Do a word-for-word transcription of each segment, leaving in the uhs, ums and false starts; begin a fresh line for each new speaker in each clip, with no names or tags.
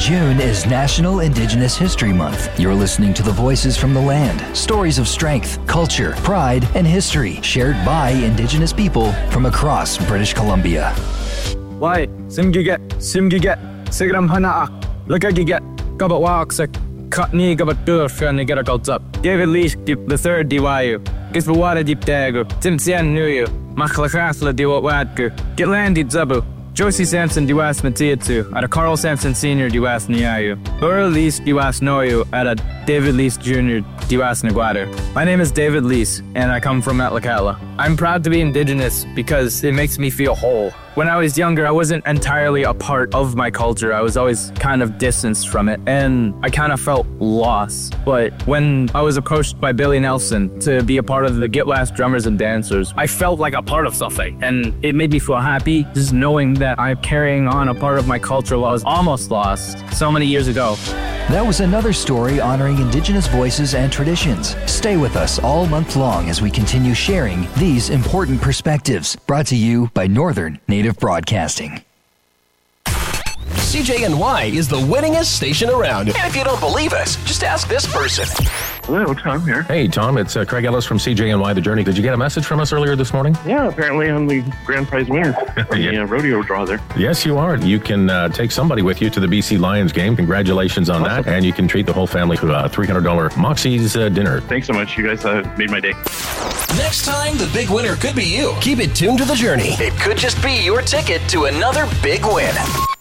June is National Indigenous History Month. You're listening to the voices from the land, stories of strength, culture, pride, and history shared by Indigenous people from across British Columbia.
Why? Simgiget, Simgiget, Sigram Hanaak, Lakagiget, Kabawak, Katni Gabatur, and get a cult up. David Leash, the third D Y U. Gisbawada Deep Dago, Timsian Nuyu, Machlakasla Diwatku, Get Landy Zabu. Josie Sampson Diwas Matiatu at a Carl Sampson Senior Diwas Niayu. Laura Lease Diwas Noyu at a David Lease Junior Diwas Naguader. My name is David Lease and I come from Metlakatla. I'm proud to be Indigenous because it makes me feel whole. When I was younger, I wasn't entirely a part of my culture. I was always kind of distanced from it, and I kind of felt lost. But when I was approached by Billy Nelson to be a part of the Get Last Drummers and Dancers, I felt like a part of something, and it made me feel happy just knowing that I'm carrying on a part of my culture while I was almost lost so many years ago.
That was another story honoring Indigenous voices and traditions. Stay with us all month long as we continue sharing these important perspectives. Brought to you by Northern Native Broadcasting.
C J N Y is the winningest station around. And if you don't believe us, just ask this person.
Hello, Tom here.
Hey, Tom, it's uh, Craig Ellis from C J N Y The Journey. Did you get a message from us earlier this morning?
Yeah, apparently I'm the grand prize winner from
yeah.
the uh, rodeo draw there.
Yes, you are. You can uh, take somebody with you to the B C Lions game. Congratulations on
Awesome.
that. And you can treat the whole family to a three hundred dollars Moxie's uh, dinner.
Thanks so much. You guys uh, made my day.
Next time, the big winner could be you. Keep it tuned to The Journey. It could just be your ticket to another big win.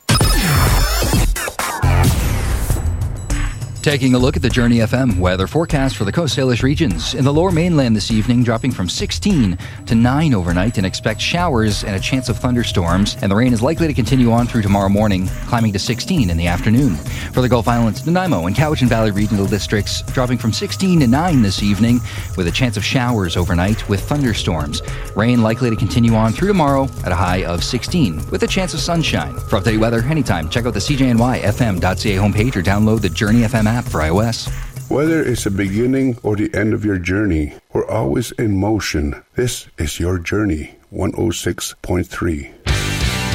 Taking a look at the Journey F M weather forecast for the Coast Salish regions. In the lower mainland this evening, dropping from sixteen to nine overnight, and expect showers and a chance of thunderstorms. And the rain is likely to continue on through tomorrow morning, climbing to sixteen in the afternoon. For the Gulf Islands, Nanaimo and Cowichan Valley regional districts, dropping from sixteen to nine this evening, with a chance of showers overnight with thunderstorms. Rain likely to continue on through tomorrow at a high of sixteen, with a chance of sunshine. For updated weather anytime, check out the C J N Y F M dot C A homepage or download the Journey F M app for iOS.
Whether it's the beginning or the end of your journey, we're always in motion. This is your Journey one oh six point three.